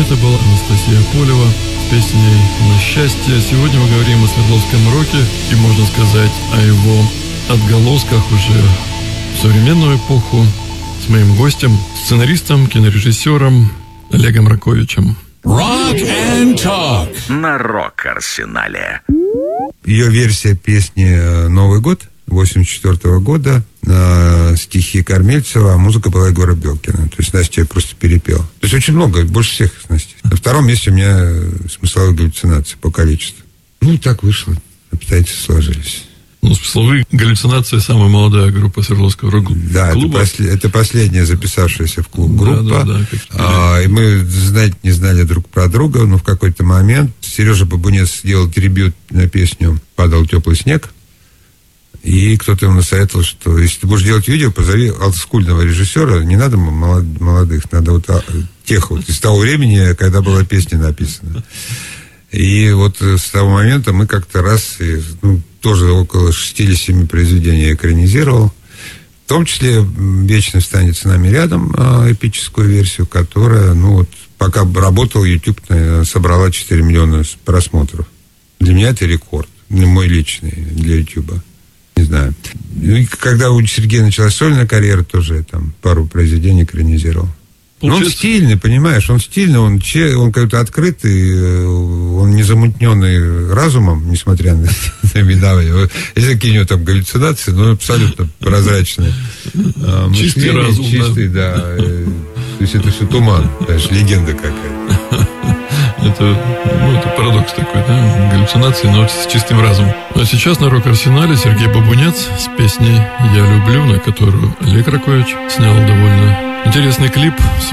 это была Анастасия Полева с песней «На счастье». Сегодня мы говорим о Свердловском роке и, можно сказать, о его отголосках уже в современную эпоху с моим гостем, сценаристом, кинорежиссером Олегом Раковичем. Rock and Talk на Рок-Арсенале. Ее версия песни «Новый год» 1984 года, стихи Кормильцева, а музыка была Егора Белкина. То есть Настя я просто перепел. То есть очень много, больше всех из Насти. На втором месте у меня смысловые галлюцинации по количеству. Ну, так вышло. Обстоятельства сложились. Ну, смысловые галлюцинации — самая молодая группа Свердловского рок-клуба. Да, это последняя записавшаяся в клуб группа. Да, и мы, знаете, не знали друг про друга, но в какой-то момент Сережа Бабунец сделал трибьют на песню «Падал теплый снег». И кто-то ему насоветовал, что если ты будешь делать видео, позови олдскульного режиссера, не надо молодых, надо вот тех вот из того времени, когда была песня написана. И вот с того момента мы как-то раз, тоже около 6 или 7 произведений экранизировал. В том числе «Вечность станет с нами рядом», эпическую версию, которая, пока работал, YouTube собрала 4 миллиона просмотров. Для меня это рекорд, мой личный, для YouTube. Не знаю. И когда у Сергея началась сольная карьера, тоже я там пару произведений экранизировал. Но он стильный, понимаешь, он стильный, он какой-то открытый, он не замутненный разумом, несмотря на видавание. Есть какие у него там галлюцинации, но абсолютно прозрачные. Чистый разум. Чистый, да. То есть это все туман, знаешь, легенда какая-то. Это парадокс такой, да? Галлюцинации, но с чистым разумом. А сейчас на Рок-Арсенале Сергей Бабунец с песней «Я люблю», на которую Олег Ракович снял довольно интересный клип.